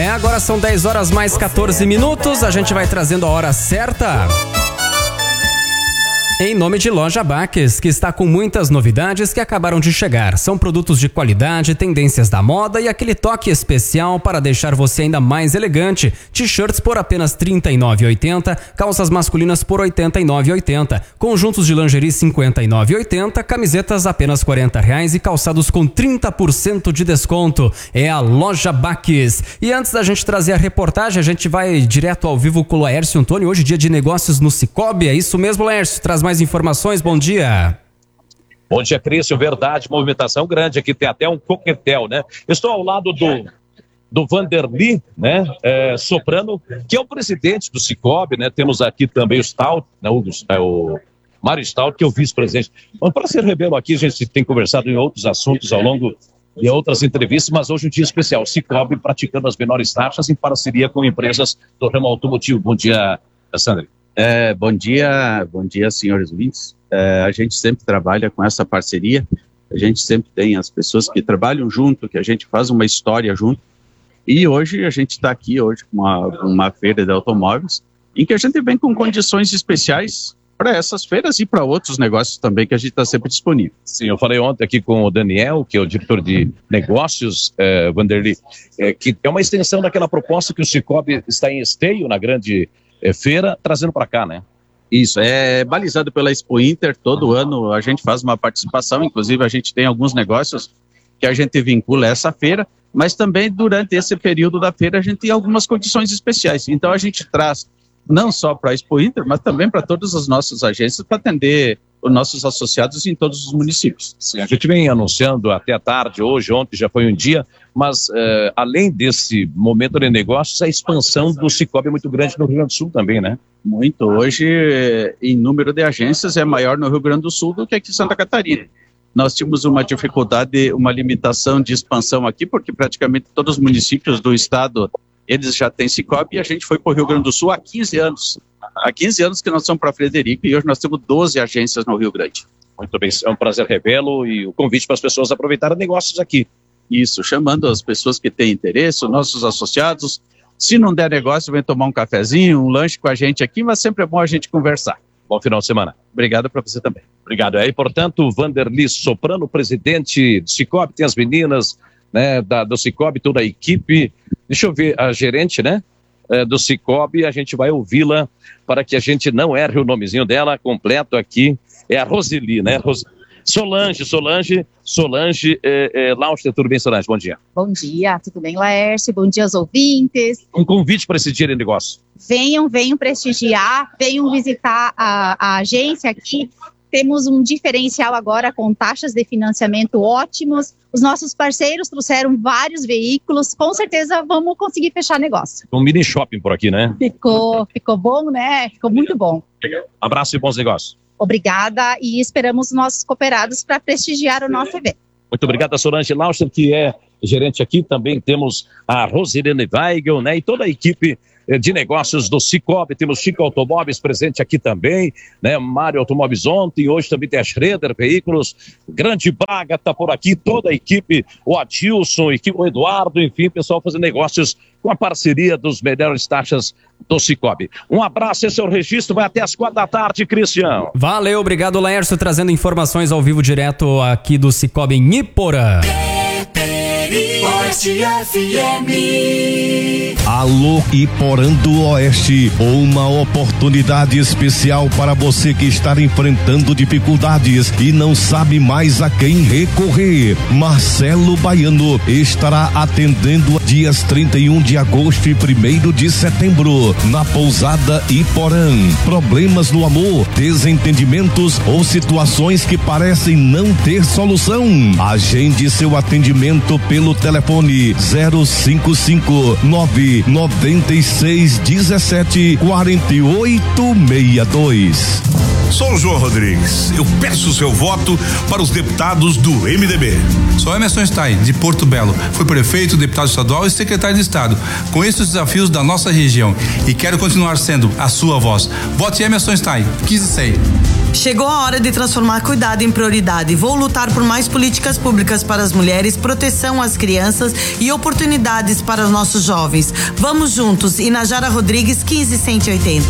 Agora são 10 horas mais 14 minutos. A gente vai trazendo a hora certa. Em nome de Loja Baques, que está com muitas novidades que acabaram de chegar. São produtos de qualidade, tendências da moda e aquele toque especial para deixar você ainda mais elegante. T-shirts por apenas R$ 39,80, calças masculinas por R$ 89,80, conjuntos de lingerie R$ 59,80, camisetas apenas R$ 40 e calçados com 30% de desconto. É a Loja Baques. E antes da gente trazer a reportagem, a gente vai direto ao vivo com o Laércio Antônio. Hoje dia de negócios no Sicoob. É isso mesmo, Laércio? Traz mais informações, bom dia. Bom dia, Crício, verdade, movimentação grande aqui, tem até um coquetel, né? Estou ao lado do Vanderly, né, Soprano, que é o presidente do Sicoob, né? Temos aqui também o Stout, né, o Mário Stout, que é o vice-presidente. Bom, para ser Rebelo aqui, a gente tem conversado em outros assuntos ao longo de outras entrevistas, mas hoje um dia especial, Sicoob praticando as menores taxas em parceria com empresas do ramo automotivo. Bom dia, Sandra. Bom dia, senhores ouvintes. A gente sempre trabalha com essa parceria, a gente sempre tem as pessoas que trabalham junto, que a gente faz uma história junto, e hoje a gente está aqui hoje com uma feira de automóveis, em que a gente vem com condições especiais para essas feiras e para outros negócios também, que a gente está sempre disponível. Sim, eu falei ontem aqui com o Daniel, que é o diretor de negócios, Vanderly, que é uma extensão daquela proposta que o Sicoob está em Esteio, na grande feira, trazendo para cá, né? Isso, é balizado pela Expo Inter. Todo ano a gente faz uma participação, inclusive a gente tem alguns negócios que a gente vincula a essa feira, mas também durante esse período da feira a gente tem algumas condições especiais. Então a gente traz não só para a Expo Inter, mas também para todas as nossas agências para atender os nossos associados em todos os municípios. Sim, a gente vem anunciando até a tarde, hoje, ontem já foi um dia, mas além desse momento de negócios, a expansão do Sicoob é muito grande no Rio Grande do Sul também, né? Muito. Hoje, em número de agências, é maior no Rio Grande do Sul do que aqui em Santa Catarina. Nós tínhamos uma dificuldade, uma limitação de expansão aqui, porque praticamente todos os municípios do estado, eles já têm Sicoob, e a gente foi para o Rio Grande do Sul há 15 anos. Há 15 anos que nós somos para Frederico e hoje nós temos 12 agências no Rio Grande. Muito bem, é um prazer revê-lo e o convite para as pessoas aproveitarem negócios aqui. Isso, chamando as pessoas que têm interesse, os nossos associados. Se não der negócio, vem tomar um cafezinho, um lanche com a gente aqui, mas sempre é bom a gente conversar. Bom final de semana. Obrigado para você também. Obrigado. E, portanto, Vanderly Soprano, presidente do Sicoob, tem as meninas, né, do Sicoob, toda a equipe. Deixa eu ver a gerente, né? Do Sicoob, a gente vai ouvi-la para que a gente não erre o nomezinho dela completo aqui. É a Roseli, né? Solange Lauster, tudo bem, Solange? Bom dia. Bom dia, tudo bem, Laércio? Bom dia aos ouvintes. Um convite para esse dia de negócio. Venham prestigiar, venham visitar a agência aqui. Temos um diferencial agora com taxas de financiamento ótimos. Os nossos parceiros trouxeram vários veículos. Com certeza vamos conseguir fechar negócio. Um mini shopping por aqui, né? Ficou bom, né? Ficou muito bom. Abraço e bons negócios. Obrigada e esperamos nossos cooperados para prestigiar o nosso evento. Muito obrigado a Solange Lauster, que é gerente aqui. Também temos a Rosilene Weigel, né? E toda a equipe de negócios do Sicoob. Temos Chico Automóveis presente aqui também, né? Mário Automóveis ontem, hoje também tem a Schroeder Veículos, Grande Braga está por aqui, toda a equipe, o Adilson, o Eduardo, enfim, pessoal fazendo negócios com a parceria dos melhores taxas do Sicoob. Um abraço, esse é o registro, vai até as 4 da tarde, Cristiano. Valeu, obrigado, Laércio, trazendo informações ao vivo direto aqui do Sicoob em Iporã. Oeste FM. Alô Iporã do Oeste, uma oportunidade especial para você que está enfrentando dificuldades e não sabe mais a quem recorrer. Marcelo Baiano estará atendendo dias 31 de agosto e 1º de setembro na pousada Iporã. Problemas no amor, desentendimentos ou situações que parecem não ter solução? Agende seu atendimento pelo telefone 055-99617-4862. Sou o João Rodrigues. Eu peço o seu voto para os deputados do MDB. Sou Emerson Stein, de Porto Belo. Fui prefeito, deputado estadual e secretário de Estado. Conheço os desafios da nossa região e quero continuar sendo a sua voz. Vote Emerson Stein, 15-6. Chegou a hora de transformar cuidado em prioridade. Vou lutar por mais políticas públicas para as mulheres, proteção às crianças e oportunidades para os nossos jovens. Vamos juntos. Inajara Rodrigues, 15180.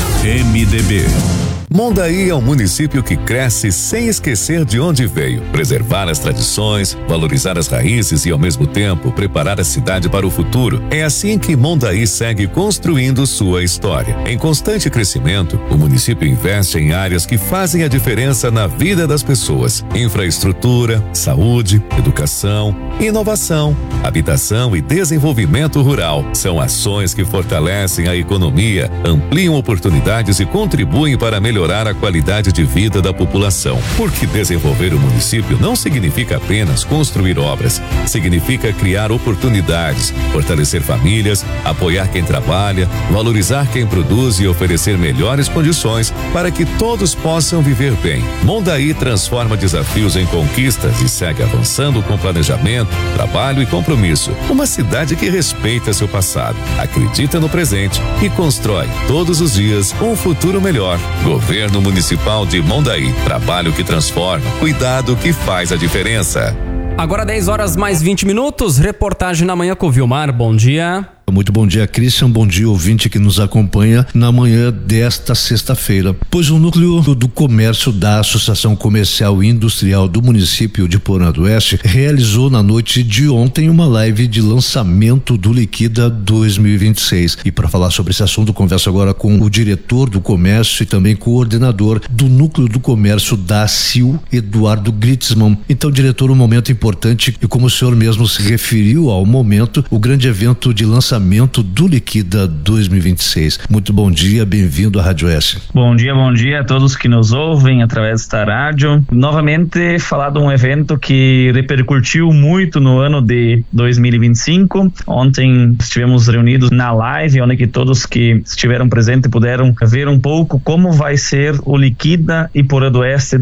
MDB. Mondaí é um município que cresce sem esquecer de onde veio, preservar as tradições, valorizar as raízes e, ao mesmo tempo, preparar a cidade para o futuro. É assim que Mondaí segue construindo sua história. Em constante crescimento, o município investe em áreas que fazem a diferença na vida das pessoas: infraestrutura, saúde, educação, inovação, habitação e desenvolvimento rural. São ações que fortalecem a economia, ampliam oportunidades e contribuem para melhorar a qualidade de vida da população. Porque desenvolver o município não significa apenas construir obras, significa criar oportunidades, fortalecer famílias, apoiar quem trabalha, valorizar quem produz e oferecer melhores condições para que todos possam viver bem. Mondaí transforma desafios em conquistas e segue avançando com planejamento, trabalho e compromisso. Uma cidade que respeita seu passado, acredita no presente e constrói todos os dias um futuro melhor. Governo Municipal de Mondaí. Trabalho que transforma, cuidado que faz a diferença. Agora 10 horas mais 20 minutos, reportagem na manhã com o Vilmar. Bom dia. Muito bom dia, Christian. Bom dia, ouvinte que nos acompanha na manhã desta sexta-feira. Pois o núcleo do comércio da Associação Comercial e Industrial do município de Porã do Oeste realizou na noite de ontem uma live de lançamento do Liquida 2026. E para falar sobre esse assunto, converso agora com o diretor do comércio e também coordenador do núcleo do comércio da CIL, Eduardo Gritzmann. Então, diretor, um momento importante e, como o senhor mesmo se referiu ao momento, o grande evento de lançamento do Liquida 2026. Muito bom dia, bem-vindo à Rádio S. Bom dia a todos que nos ouvem através desta rádio. Novamente falar de um evento que repercutiu muito no ano de 2025. Ontem estivemos reunidos na live, onde que todos que estiveram presentes puderam ver um pouco como vai ser o Liquida e Porã do Oeste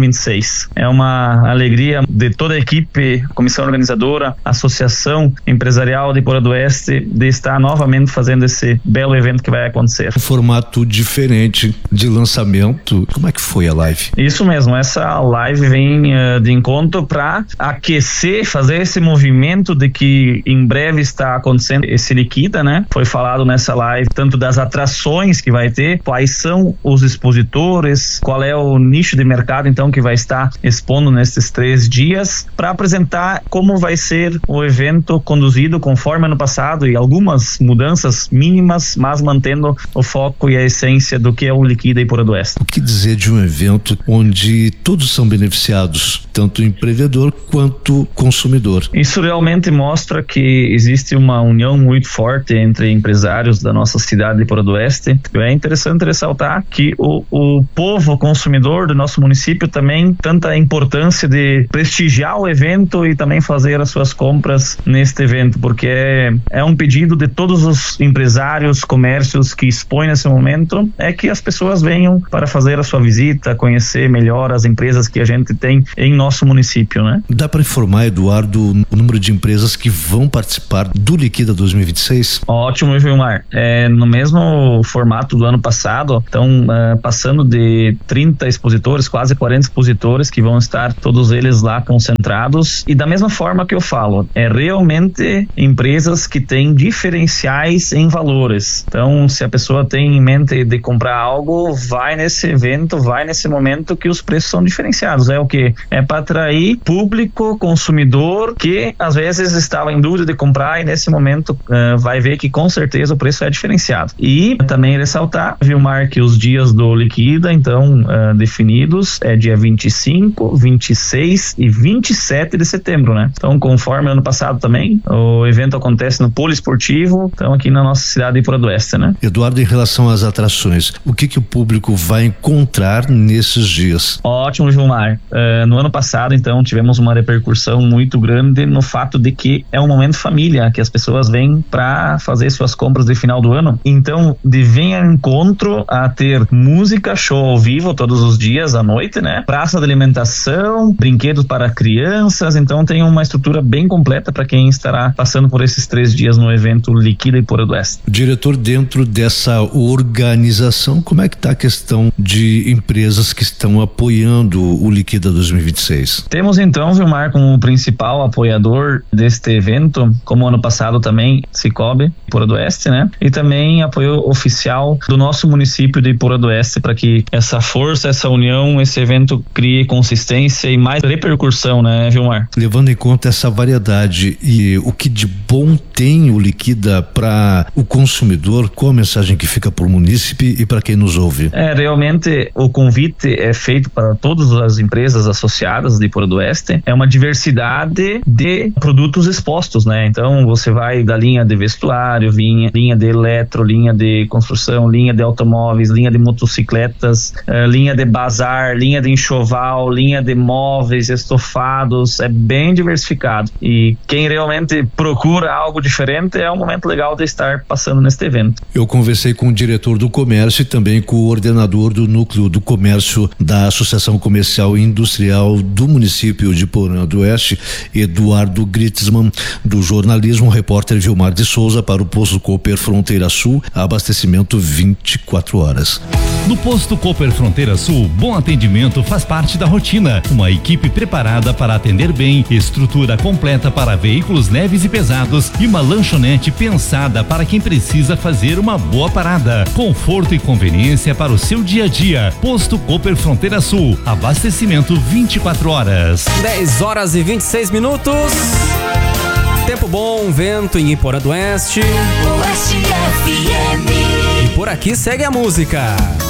2026. É uma alegria de toda a equipe, comissão organizadora, associação empresarial de Porã do Oeste, de estar novamente fazendo esse belo evento que vai acontecer. Um formato diferente de lançamento. Como é que foi a live? Isso mesmo, essa live vem de encontro para aquecer, fazer esse movimento de que em breve está acontecendo esse Liquida, né? Foi falado nessa live tanto das atrações que vai ter, quais são os expositores, qual é o nicho de mercado então que vai estar expondo nesses 3 dias, para apresentar como vai ser o evento conduzido conforme ano passado e algumas mudanças mínimas, mas mantendo o foco e a essência do que é o Liquida e Porã do Oeste. O que dizer de um evento onde todos são beneficiados, tanto o empreendedor quanto o consumidor? Isso realmente mostra que existe uma união muito forte entre empresários da nossa cidade de Porã do Oeste. É interessante ressaltar que o povo consumidor do nosso município também tanta a importância de prestigiar o evento e também fazer as suas compras neste evento, porque é um pedido de todos os empresários, comércios que expõem nesse momento, é que as pessoas venham para fazer a sua visita, conhecer melhor as empresas que a gente tem em nosso município, né? Dá para informar, Eduardo, o número de empresas que vão participar do Liquida 2026? Ótimo, Vilmar. No mesmo formato do ano passado, estão passando de 30 expositores, quase 40 expositores que vão estar todos eles lá concentrados, e da mesma forma que eu falo, realmente empresas que têm diferenciais em valores. Então, se a pessoa tem em mente de comprar algo, vai nesse evento, vai nesse momento que os preços são diferenciados. É o que? É para atrair público, consumidor, que às vezes estava em dúvida de comprar e nesse momento vai ver que com certeza o preço é diferenciado. E também ressaltar, Vilmar, que os dias do Liquida, então, definidos, é dia 25, 26 e 27 de setembro, né? Então, conforme ano passado também, o evento acontece no Polo Esportivo, então aqui na nossa cidade de Porã do Oeste, né? Eduardo, em relação às atrações, o que o público vai encontrar nesses dias? Ótimo, Gilmar. No ano passado, então, tivemos uma repercussão muito grande no fato de que é um momento família, que as pessoas vêm para fazer suas compras de final do ano. Então, vem ao encontro a ter música, show ao vivo todos os dias à noite, né? Praça de alimentação, brinquedos para crianças, então tem uma estrutura bem completa para quem estará passando por esses 3 dias no evento Liquida Iporã do Oeste. Diretor, dentro dessa organização, como é que está a questão de empresas que estão apoiando o Liquida 2026? Temos então, Vilmar, como principal apoiador deste evento, como ano passado também, Cicobi Iporã do Oeste, né? E também apoio oficial do nosso município de Iporã do Oeste, para que essa força, essa união, esse evento crie consistência e mais repercussão, né, Vilmar? Levando em conta essa variedade e o que de bom tem o Liquida para o consumidor, qual a mensagem que fica para o munícipe e para quem nos ouve? Realmente o convite é feito para todas as empresas associadas de Iporã do Oeste. É uma diversidade de produtos expostos, né? Então você vai da linha de vestuário, linha de eletro, linha de construção, linha de automóveis, linha de motocicletas, linha de bazar, linha de enxoval, linha de móveis, estofados. É bem diversificado. E quem realmente procura algo diferente, é um momento legal de estar passando neste evento. Eu conversei com o diretor do comércio e também com o ordenador do núcleo do comércio da Associação Comercial e Industrial do município de Iporã do Oeste, Eduardo Gritzmann, do jornalismo, repórter Vilmar de Souza para o Posto Cooper Fronteira Sul, abastecimento 24 horas. No Posto Cooper Fronteira Sul, bom atendimento faz parte da rotina. Uma equipe preparada para atender bem, estrutura completa para veículos leves e pesados e uma lanchonete pensada para quem precisa fazer uma boa parada. Conforto e conveniência para o seu dia a dia. Posto Cooper Fronteira Sul, abastecimento 24 horas. 10 horas e 26 minutos. Tempo bom, vento em Iporã do Oeste. Oeste FM. E por aqui segue a música.